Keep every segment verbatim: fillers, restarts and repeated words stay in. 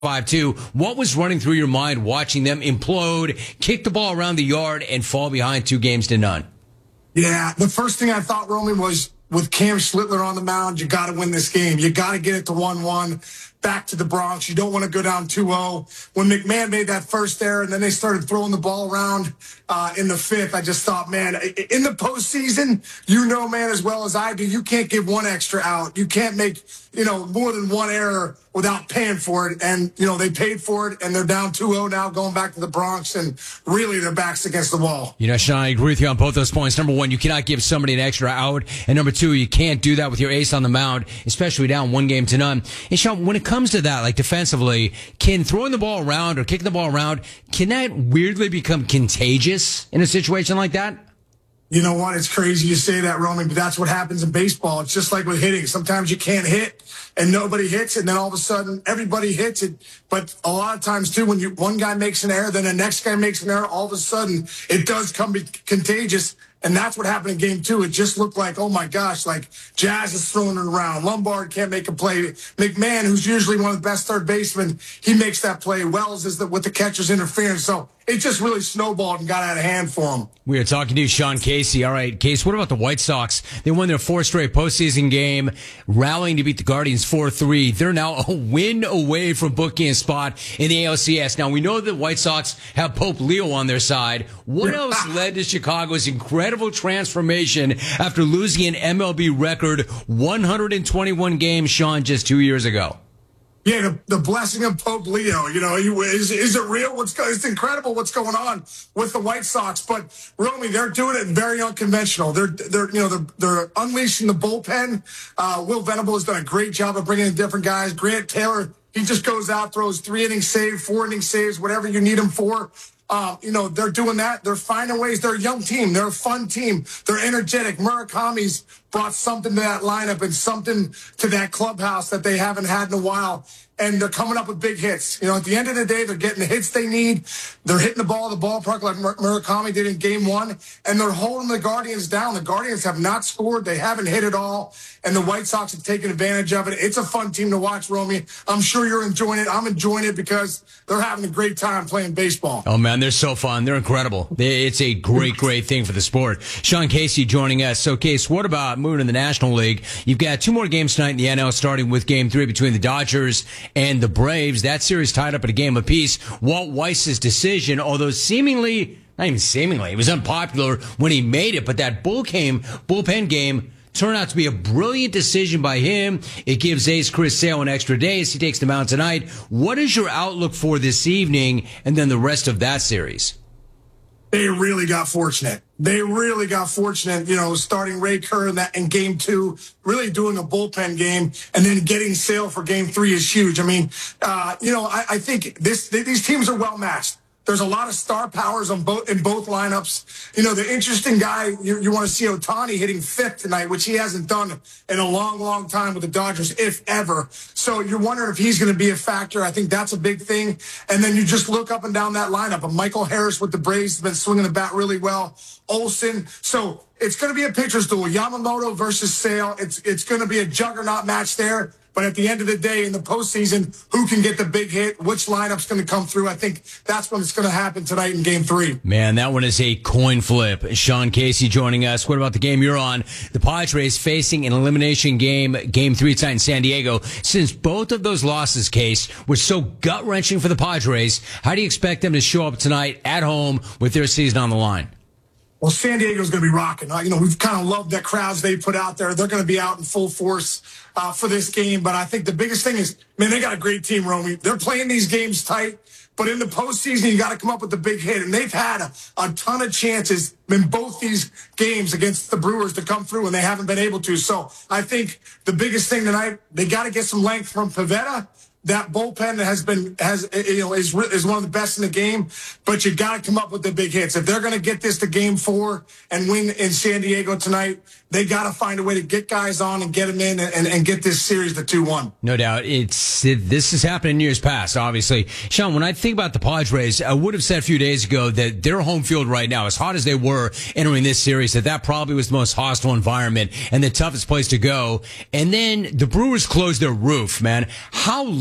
five two. What was running through your mind watching them implode, kick the ball around the yard, and fall behind two games to none? Yeah, the first thing I thought, Roman, was with Cam Schlittler on the mound, you got to win this game. You got to get it to one one. Back to the Bronx. You don't want to go down two oh. When McMahon made that first error and then they started throwing the ball around uh, in the fifth, I just thought, man, in the postseason, you know, man, as well as I do, you can't give one extra out. You can't make, you know, more than one error without paying for it. And, you know, they paid for it and they're down two oh now going back to the Bronx, and really their back's against the wall. You know, Sean, I agree with you on both those points. Number one, you cannot give somebody an extra out. And number two, you can't do that with your ace on the mound, especially down one game to none. And Sean, when it comes to that, like defensively, can throwing the ball around or kicking the ball around, can that weirdly become contagious in a situation like that? You know what? It's crazy you say that, Roman, but that's what happens in baseball. It's just like with hitting. Sometimes you can't hit and nobody hits, and then all of a sudden everybody hits it. But a lot of times, too, when you one guy makes an error, then the next guy makes an error, all of a sudden it does come be contagious. And that's what happened in game two. It just looked like, oh, my gosh, like Jazz is throwing it around. Lombard can't make a play. McMahon, who's usually one of the best third basemen, he makes that play. Wells is the, with the catcher's interference. So it just really snowballed and got out of hand for him. We are talking to Sean Casey. All right, Case, what about the White Sox? They won their fourth straight postseason game, rallying to beat the Guardians four three. They're now a win away from booking a spot in the A L C S. Now, we know the White Sox have Pope Leo on their side. What else led to Chicago's incredible transformation after losing an M L B record one hundred twenty-one games, Sean, just two years ago? Yeah, the, the blessing of Pope Leo. You know, is is it real? What's go, it's incredible what's going on with the White Sox. But Romy, they're doing it very unconventional. They're they're you know they're they're unleashing the bullpen. Uh, Will Venable has done a great job of bringing in different guys. Grant Taylor, he just goes out, throws three innings save, four innings saves, whatever you need him for. Um, you know, they're doing that. They're finding ways. They're a young team. They're a fun team. They're energetic. Murakami's brought something to that lineup and something to that clubhouse that they haven't had in a while. And they're coming up with big hits. You know, at the end of the day, they're getting the hits they need. They're hitting the ball at the ballpark like Mur- Murakami did in game one. And they're holding the Guardians down. The Guardians have not scored. They haven't hit at all. And the White Sox have taken advantage of it. It's a fun team to watch, Romy. I'm sure you're enjoying it. I'm enjoying it because they're having a great time playing baseball. Oh, man, they're so fun. They're incredible. It's a great, great thing for the sport. Sean Casey joining us. So, Case, what about moving to the National League? You've got two more games tonight in the N L, starting with game three between the Dodgers and the Braves. That series tied up at a game apiece. Walt Weiss's decision, although seemingly, not even seemingly, it was unpopular when he made it, but that bull game, bullpen game turned out to be a brilliant decision by him. It gives ace Chris Sale an extra day as he takes the mound tonight. What is your outlook for this evening and then the rest of that series? They really got fortunate. They really got fortunate, you know, starting Ray Kerr in that in game two, really doing a bullpen game, and then getting Sale for game three is huge. I mean, uh, you know, I, I think this these teams are well matched. There's a lot of star powers on both in both lineups. You know, the interesting guy, you, you want to see Ohtani hitting fifth tonight, which he hasn't done in a long, long time with the Dodgers, if ever. So you're wondering if he's going to be a factor. I think that's a big thing. And then you just look up and down that lineup. And Michael Harris with the Braves has been swinging the bat really well. Olsen. So it's going to be a pitcher's duel. Yamamoto versus Sale. It's it's going to be a juggernaut match there. But at the end of the day, in the postseason, who can get the big hit? Which lineup's going to come through? I think that's when it's going to happen tonight in game three. Man, that one is a coin flip. Sean Casey joining us. What about the game you're on? The Padres facing an elimination game, game three tonight in San Diego. Since both of those losses, Case, were so gut-wrenching for the Padres, how do you expect them to show up tonight at home with their season on the line? Well, San Diego's going to be rocking. You know, we've kind of loved that crowds they put out there. They're going to be out in full force uh, for this game. But I think the biggest thing is, man, they got a great team, Romy. They're playing these games tight. But in the postseason, you got to come up with the big hit. And they've had a, a ton of chances in both these games against the Brewers to come through, and they haven't been able to. So I think the biggest thing tonight, they got to get some length from Pivetta. That bullpen has been has you know is is one of the best in the game, but you got to come up with the big hits. If they're going to get this to game four and win in San Diego tonight, they got to find a way to get guys on and get them in and, and get this series to two one. No doubt. It's it, this has happened in years past, obviously. Sean, when I think about the Padres, I would have said a few days ago that their home field right now, as hot as they were entering this series, that that probably was the most hostile environment and the toughest place to go. And then the Brewers closed their roof, man. How lucky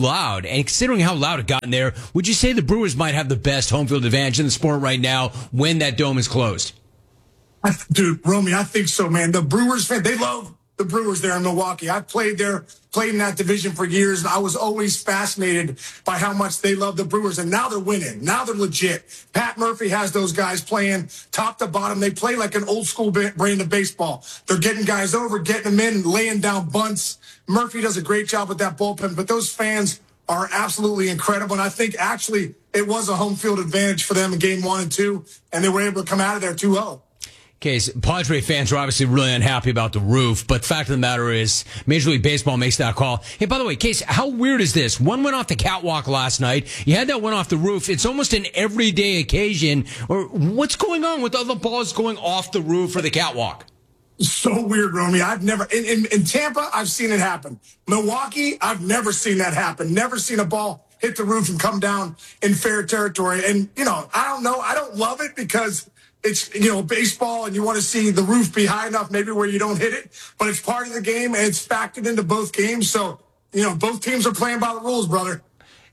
loud. And considering how loud it got in there, would you say the Brewers might have the best home field advantage in the sport right now when that dome is closed? I, dude, Romy, I think so, man. The Brewers fan, they love the Brewers there in Milwaukee. I played there, played in that division for years, and I was always fascinated by how much they love the Brewers. And now they're winning. Now they're legit. Pat Murphy has those guys playing top to bottom. They play like an old school brand of baseball. They're getting guys over, getting them in, and laying down bunts. Murphy does a great job with that bullpen, but those fans are absolutely incredible. And I think actually it was a home field advantage for them in game one and two, and they were able to come out of there two oh. Okay, so Padre fans are obviously really unhappy about the roof, but the fact of the matter is Major League Baseball makes that call. Hey, by the way, Case, how weird is this? One went off the catwalk last night. You had that one off the roof. It's almost an everyday occasion. Or what's going on with other balls going off the roof or the catwalk? So weird, Romy. I've never, in, in, in Tampa, I've seen it happen. Milwaukee, I've never seen that happen. Never seen a ball hit the roof and come down in fair territory. And, you know, I don't know. I don't love it because it's, you know, baseball and you want to see the roof be high enough maybe where you don't hit it. But it's part of the game and it's factored into both games. So, you know, both teams are playing by the rules, brother.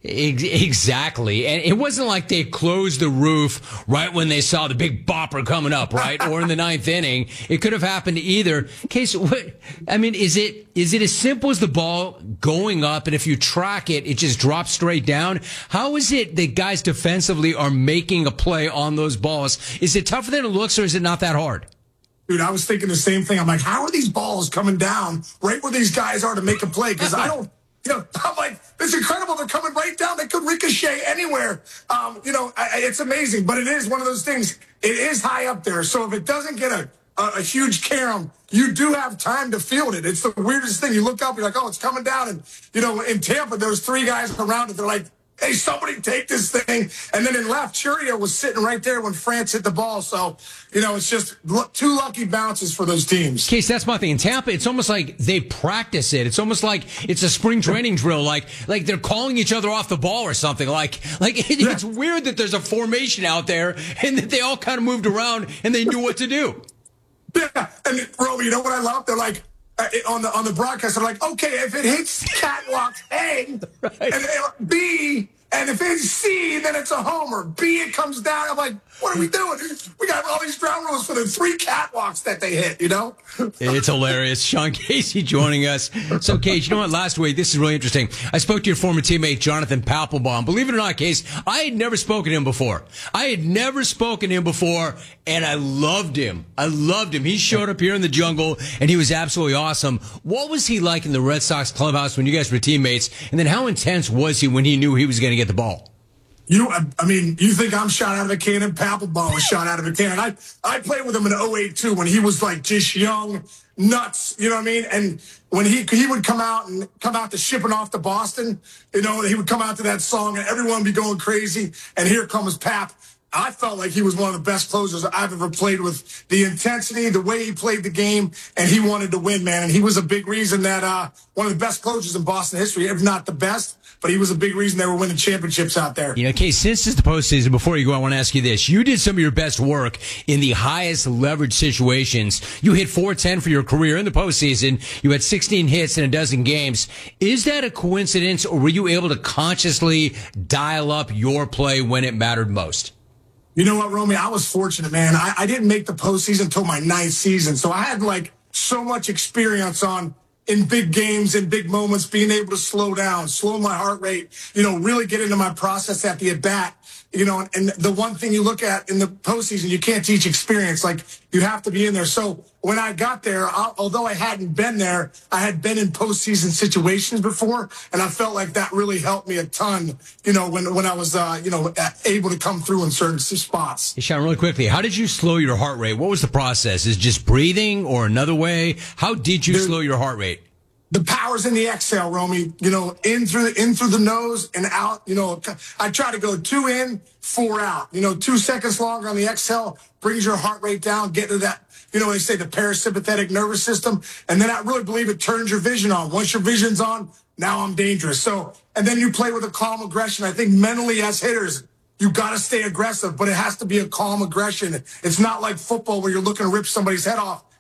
Exactly. And it wasn't like they closed the roof right when they saw the big bopper coming up, right? Or in the ninth inning. It could have happened either. Case, what, I mean, is it, is it as simple as the ball going up and if you track it, it just drops straight down? How is it that guys defensively are making a play on those balls? Is it tougher than it looks or is it not that hard? Dude, I was thinking the same thing. I'm like, how are these balls coming down right where these guys are to make a play? Because I don't, you know, I'm like, it's incredible. They're coming right down. They could ricochet anywhere. Um, you know, I, it's amazing. But it is one of those things. It is high up there. So if it doesn't get a, a, a huge carom, you do have time to field it. It's the weirdest thing. You look up, you're like, oh, it's coming down. And, you know, in Tampa, there's three guys around it. They're like, hey, somebody take this thing. And then in left, Churio was sitting right there when France hit the ball. So, you know, it's just two lucky bounces for those teams. Case, that's my thing. In Tampa, it's almost like they practice it. It's almost like it's a spring training drill. Like, like they're calling each other off the ball or something. Like, like it, yeah. It's weird that there's a formation out there and that they all kind of moved around and they knew what to do. Yeah. And Roby, you know what I love? They're like, Uh, on the on the broadcast, they're like, okay, if it hits catwalk A, right. and uh, B, and if it's C, then it's a homer. B, it comes down. I'm like, what are we doing? We got all these ground rules for the three catwalks that they hit, you know? It's hilarious. Sean Casey joining us. So, Case, you know what? Last week, this is really interesting. I spoke to your former teammate, Jonathan Papelbon. Believe it or not, Case, I had never spoken to him before. I had never spoken to him before, and I loved him. I loved him. He showed up here in the jungle, and he was absolutely awesome. What was he like in the Red Sox clubhouse when you guys were teammates? And then how intense was he when he knew he was going to get the ball? You know, I, I mean, you think I'm shot out of a cannon? Papelbon was shot out of a cannon. I, I played with him in oh eight too when he was like just young, nuts, you know what I mean? And when he he would come out and come out to Shipping Off to Boston, you know, he would come out to that song and everyone would be going crazy. And here comes Pap. I felt like he was one of the best closers I've ever played with. The intensity, the way he played the game, and he wanted to win, man. And he was a big reason that uh, one of the best closers in Boston history, if not the best. But he was a big reason they were winning championships out there. You know, Case, since it's the postseason, before you go, I want to ask you this. You did some of your best work in the highest leverage situations. You hit four ten for your career in the postseason. You had sixteen hits in a dozen games. Is that a coincidence, or were you able to consciously dial up your play when it mattered most? You know what, Romy? I was fortunate, man. I, I didn't make the postseason until my ninth season. So I had, like, so much experience on in big games, in big moments, being able to slow down, slow my heart rate, you know, really get into my process at the at-bat. You know, and the one thing you look at in the postseason, you can't teach experience. Like, you have to be in there. So when I got there, I, although I hadn't been there, I had been in postseason situations before, and I felt like that really helped me a ton, you know, when, when I was, uh, you know, able to come through in certain spots. Hey, Sean, really quickly, how did you slow your heart rate? What was the process? Is it just breathing or another way? How did you Dude, slow your heart rate? The power's in the exhale, Romy. You know, in through in through the nose and out. You know, I try to go two in, four out. You know, two seconds longer on the exhale brings your heart rate down. Get to that, you know, they say the parasympathetic nervous system. And then I really believe it turns your vision on. Once your vision's on, now I'm dangerous. So, and then you play with a calm aggression. I think mentally as hitters, you got to stay aggressive, but it has to be a calm aggression. It's not like football where you're looking to rip somebody's head off.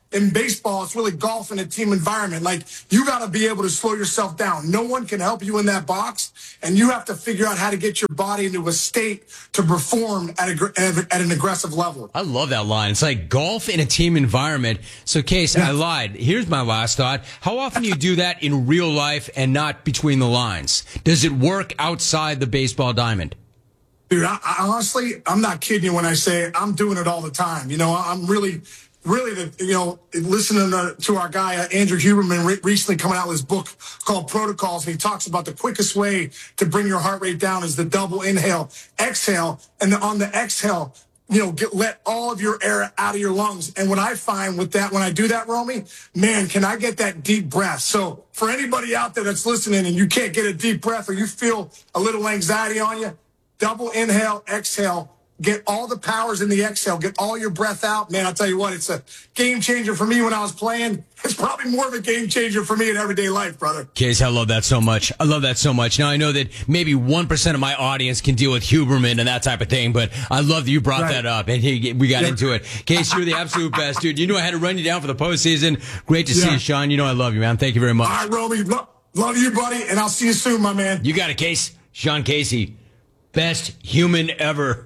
in baseball, it's really golf in a team environment. Like, you got to be able to slow yourself down. No one can help you in that box, and you have to figure out how to get your body into a state to perform at, a, at an aggressive level. I love that line. It's like golf in a team environment. So, Case, yeah. I lied. Here's my last thought. How often do you do that in real life and not between the lines? Does it work outside the baseball diamond? Dude, I, I honestly, I'm not kidding you when I say I'm doing it all the time. You know, I'm really... Really, the, you know, listening to, to our guy, uh, Andrew Huberman, re- recently coming out with his book called Protocols, and he talks about the quickest way to bring your heart rate down is the double inhale, exhale, and the, on the exhale, you know, get, let all of your air out of your lungs. And what I find with that, when I do that, Romy, man, can I get that deep breath? So for anybody out there that's listening and you can't get a deep breath or you feel a little anxiety on you, double inhale, exhale. Get all the powers in the exhale. Get all your breath out. Man, I'll tell you what, it's a game changer for me when I was playing. It's probably more of a game changer for me in everyday life, brother. Case, I love that so much. I love that so much. Now, I know that maybe one percent of my audience can deal with Huberman and that type of thing, but I love that you brought right. that up, and he, we got yeah. into it. Case, you're the absolute best, dude. You knew I had to run you down for the postseason. Great to yeah. see you, Sean. You know I love you, man. Thank you very much. All right, Romy. Lo- love you, buddy, and I'll see you soon, my man. You got it, Case. Sean Casey. Best human ever.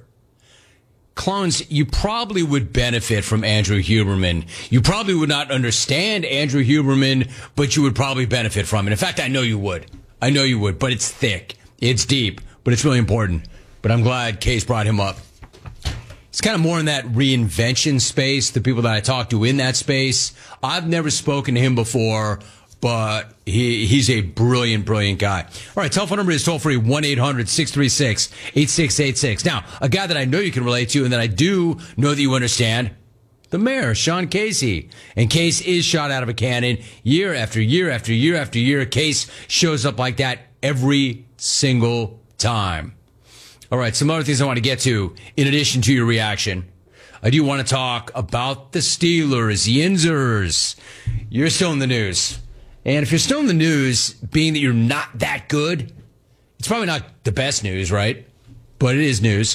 Clones, you probably would benefit from Andrew Huberman. You probably would not understand Andrew Huberman, but you would probably benefit from it. In fact, I know you would. I know you would, but it's thick. It's deep, but it's really important. But I'm glad Case brought him up. It's kind of more in that reinvention space, the people that I talk to in that space. I've never spoken to him before, but he he's a brilliant, brilliant guy. All right, telephone number is toll-free, one eight hundred six three six eight six eight six. Now, a guy that I know you can relate to and that I do know that you understand, the mayor, Sean Casey. And Case is shot out of a cannon year after year after year after year. Case shows up like that every single time. All right, some other things I want to get to in addition to your reaction. I do want to talk about the Steelers, Yinzers. You're still in the news. And if you're still in the news, being that you're not that good, it's probably not the best news, right? But it is news.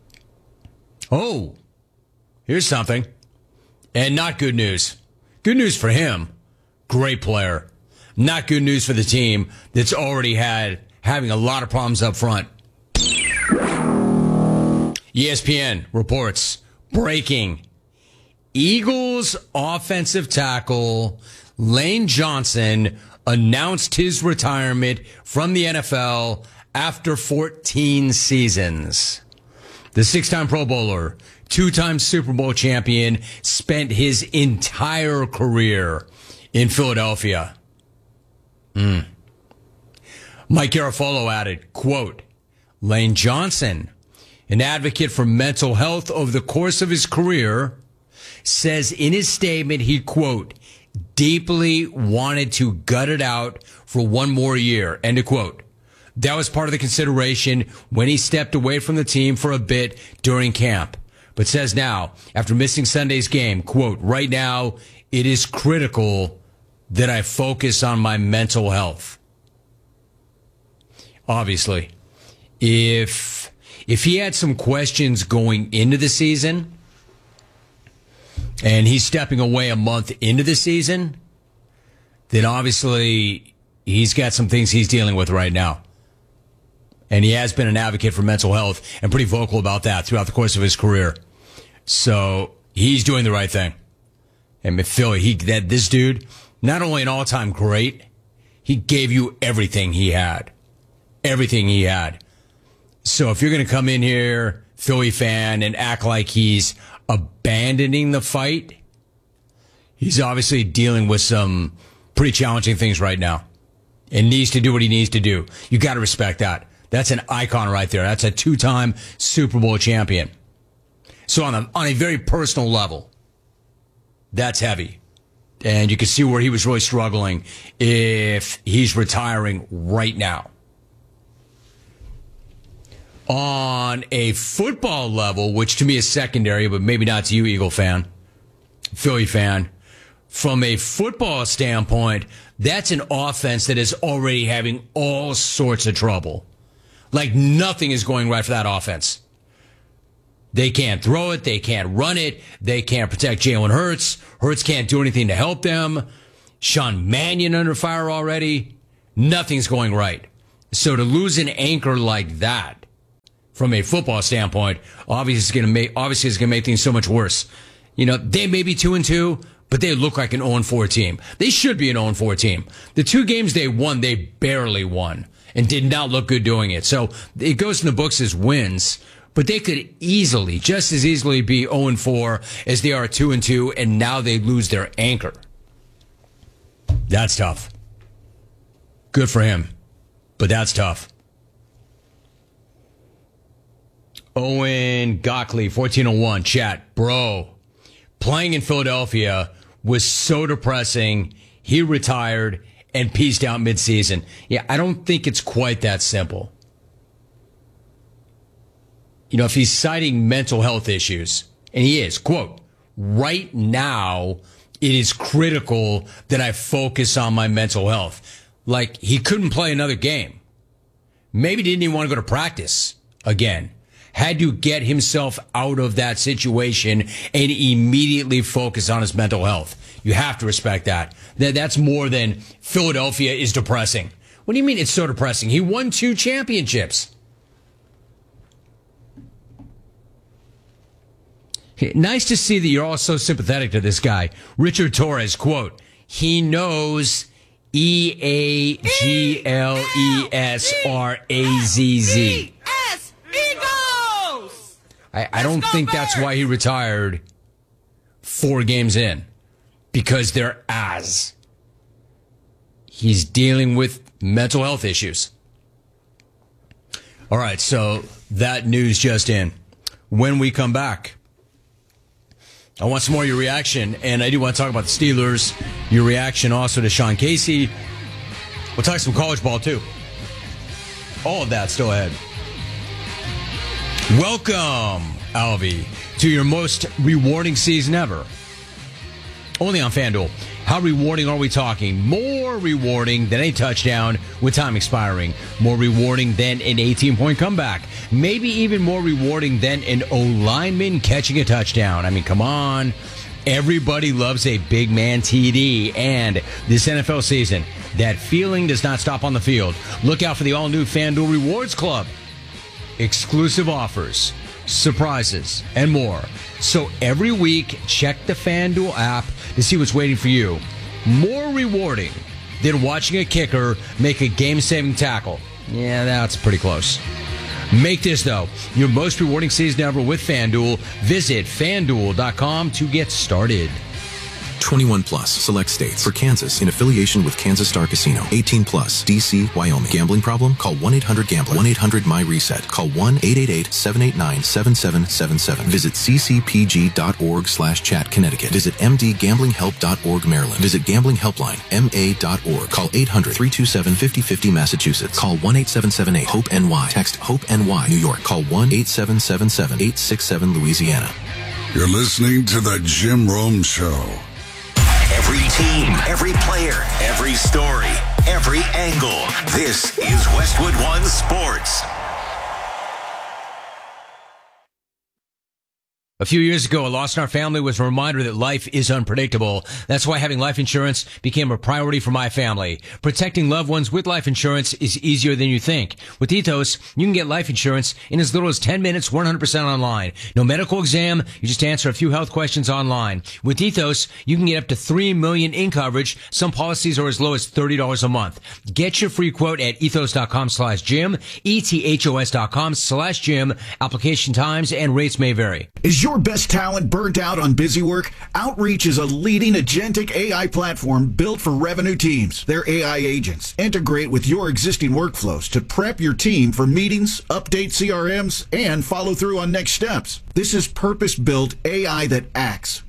Oh, here's something. And not good news. Good news for him. Great player. Not good news for the team that's already had having a lot of problems up front. E S P N reports breaking. Eagles offensive tackle Lane Johnson announced his retirement from the N F L after fourteen seasons. The six-time Pro Bowler, two-time Super Bowl champion, spent his entire career in Philadelphia. Mm. Mike Garafolo added, quote, Lane Johnson, an advocate for mental health over the course of his career, says in his statement he, quote, deeply wanted to gut it out for one more year, end of quote. That was part of the consideration when he stepped away from the team for a bit during camp. But says now, after missing Sunday's game, quote, right now, it is critical that I focus on my mental health. Obviously, if, if he had some questions going into the season, and he's stepping away a month into the season, then obviously he's got some things he's dealing with right now. And he has been an advocate for mental health and pretty vocal about that throughout the course of his career. So he's doing the right thing. And Philly, he, that, this dude, not only an all-time great, he gave you everything he had. Everything he had. So if you're going to come in here, Philly fan, and act like he's abandoning the fight, he's obviously dealing with some pretty challenging things right now and needs to do what he needs to do. You got to respect that. That's an icon right there. That's a two-time Super Bowl champion. So on a, on a very personal level, that's heavy. And you can see where he was really struggling if he's retiring right now. On a football level, which to me is secondary, but maybe not to you, Eagle fan, Philly fan, from a football standpoint, that's an offense that is already having all sorts of trouble. Like nothing is going right for that offense. They can't throw it. They can't run it. They can't protect Jalen Hurts. Hurts can't do anything to help them. Sean Mannion under fire already. Nothing's going right. So to lose an anchor like that, from a football standpoint, obviously it's going to make obviously it's going to make things so much worse. You know, they may be two and two, but they look like an oh and four team. They should be an oh and four team. The two games they won, they barely won and did not look good doing it. So it goes in the books as wins, but they could easily, just as easily, be oh and four as they are two and two, and now they lose their anchor. That's tough. Good for him, but that's tough. Owen Gockley, fourteen oh one, chat. Bro, playing in Philadelphia was so depressing. He retired and pieced out midseason. Yeah, I don't think it's quite that simple. You know, if he's citing mental health issues, and he is, quote, right now, it is critical that I focus on my mental health. Like, he couldn't play another game. Maybe didn't even want to go to practice again. Had to get himself out of that situation and immediately focus on his mental health. You have to respect that. That's more than Philadelphia is depressing. What do you mean it's so depressing? He won two championships. Nice to see that you're all so sympathetic to this guy. Richard Torres, quote, he knows E A G L E S R A Z Z. I, I don't think that's why he retired four games in, because they're as. He's dealing with mental health issues. All right, so that news just in. When we come back, I want some more of your reaction, and I do want to talk about the Steelers, your reaction also to Sean Casey. We'll talk some college ball, too. All of that still ahead. Welcome, Alvy, to your most rewarding season ever. Only on FanDuel. How rewarding are we talking? More rewarding than a touchdown with time expiring. More rewarding than an eighteen-point comeback. Maybe even more rewarding than an O-lineman catching a touchdown. I mean, come on. Everybody loves a big man T D. And this N F L season, that feeling does not stop on the field. Look out for the all-new FanDuel Rewards Club. Exclusive offers, surprises, and more. So every week, check the FanDuel app to see what's waiting for you. More rewarding than watching a kicker make a game-saving tackle. Yeah, that's pretty close. Make this, though, your most rewarding season ever with FanDuel. Visit FanDuel dot com to get started. twenty-one plus, select states. For Kansas, in affiliation with Kansas Star Casino. eighteen plus, D C, Wyoming. Gambling problem? Call one eight hundred gambler. one eight hundred my reset. Call one eight eight eight, seven eight nine, seven seven seven seven. Visit ccpg.org slash chat Connecticut. Visit mdgamblinghelp dot org Maryland. Visit Gambling Helpline, M A dot org. Call eight hundred, three two seven, five oh five oh Massachusetts. Call one eight seven seven eight, HOPE N Y. Text HOPE N Y, New York. Call one eight seven seven seven, eight six seven Louisiana. You're listening to The Jim Rome Show. Every team, every player, every story, every angle. This is Westwood One Sports. A few years ago, a loss in our family was a reminder that life is unpredictable. That's why having life insurance became a priority for my family. Protecting loved ones with life insurance is easier than you think. With Ethos, you can get life insurance in as little as ten minutes, one hundred percent online. No medical exam, you just answer a few health questions online. With Ethos, you can get up to three million dollars in coverage. Some policies are as low as thirty dollars a month. Get your free quote at ethos.com slash Jim, E-T-H-O-S dot com slash Jim. Application times and rates may vary. Is your best talent burnt out on busy work? Outreach is a leading agentic A I platform built for revenue teams. Their A I agents integrate with your existing workflows to prep your team for meetings, update C R Ms, and follow through on next steps. This is purpose-built A I that acts.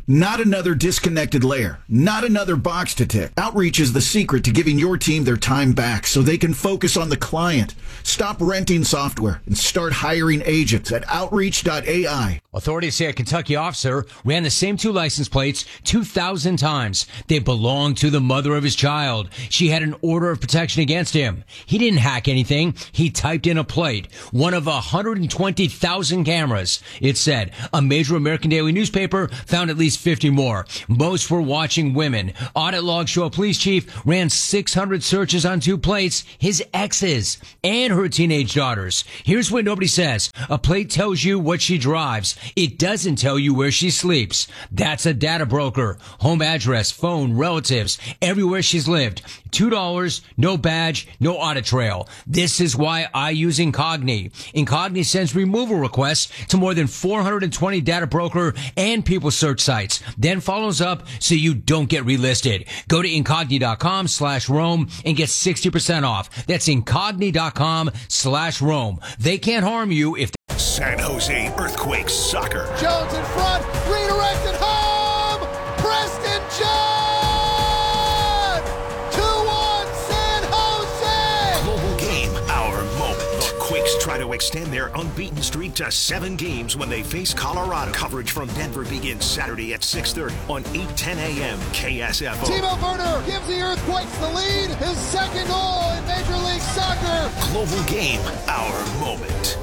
Not another disconnected layer. Not another box to tick. Outreach is the secret to giving your team their time back so they can focus on the client. Stop renting software and start hiring agents at outreach dot A I. Authorities say a Kentucky officer ran the same two license plates two thousand times. They belonged to the mother of his child. She had an order of protection against him. He didn't hack anything. He typed in a plate. One of one hundred twenty thousand cameras. It said a major American daily newspaper found at least fifty more. Most were watching women. Audit logs show a police chief ran six hundred searches on two plates, his exes and her teenage daughters. Here's what nobody says. A plate tells you what she drives. It doesn't tell you where she sleeps. That's a data broker. Home address, phone, relatives, everywhere she's lived. two dollars, no badge, no audit trail. This is why I use Incogni. Incogni sends removal requests to more than four hundred twenty data broker and people search sites. Then follows up so you don't get relisted. Go to incogni dot com slash Rome and get sixty percent off. That's incogni dot com slash Rome. They can't harm you if San Jose Earthquakes soccer. Jones in front, redirected home! Preston John! two one San Jose! Global game, our moment. The Quakes try to extend their unbeaten streak to seven games when they face Colorado. Coverage from Denver begins Saturday at six thirty on eight ten a.m. K S F O. Timo Werner gives the Earthquakes the lead. His second goal in Major League Soccer. Global game, our moment.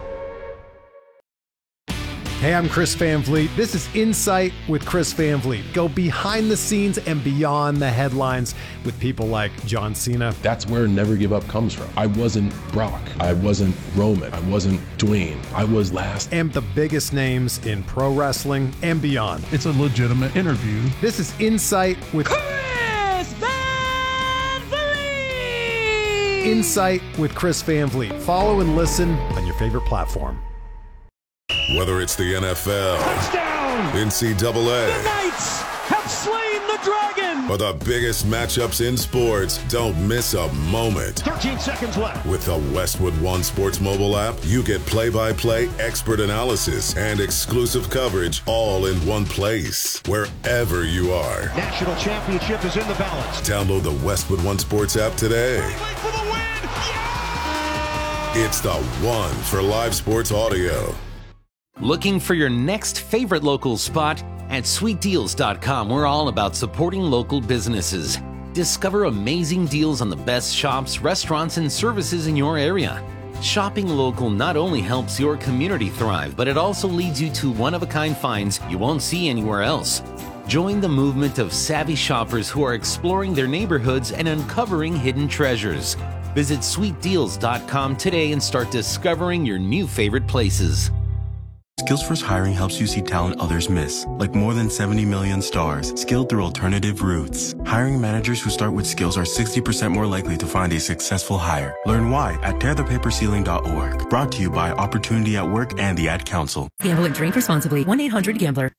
Hey, I'm Chris Van Vliet. This is Insight with Chris Van Vliet. Go behind the scenes and beyond the headlines with people like John Cena. That's where Never Give Up comes from. I wasn't Brock. I wasn't Roman. I wasn't Dwayne. I was last. And the biggest names in pro wrestling and beyond. It's a legitimate interview. This is Insight with Chris Van Vliet. Insight with Chris Van Vliet. Follow and listen on your favorite platform. Whether it's the N F L, touchdown, N C double A, the Knights have slain the dragon, or the biggest matchups in sports, don't miss a moment. thirteen seconds left. With the Westwood One Sports mobile app, you get play-by-play expert analysis and exclusive coverage all in one place, wherever you are. National championship is in the balance. Download the Westwood One Sports app today. For the win. Yeah! It's the one for live sports audio. Looking for your next favorite local spot? At sweet deals dot com, we're all about supporting local businesses. Discover amazing deals on the best shops, restaurants, and services in your area. Shopping local not only helps your community thrive, but it also leads you to one-of-a-kind finds you won't see anywhere else. Join the movement of savvy shoppers who are exploring their neighborhoods and uncovering hidden treasures. Visit sweet deals dot com today and start discovering your new favorite places. Skills First Hiring helps you see talent others miss, like more than seventy million stars, skilled through alternative routes. Hiring managers who start with skills are sixty percent more likely to find a successful hire. Learn why at tear the paper ceiling dot org. Brought to you by Opportunity at Work and the Ad Council. Gamble and drink responsibly. one eight hundred gambler.